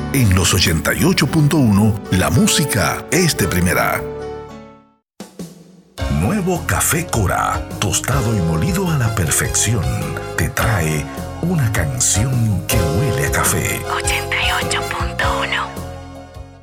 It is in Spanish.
En los 88.1, la música es de primera. Nuevo Café Cora, tostado y molido a la perfección, te trae una canción que huele a café. 88.1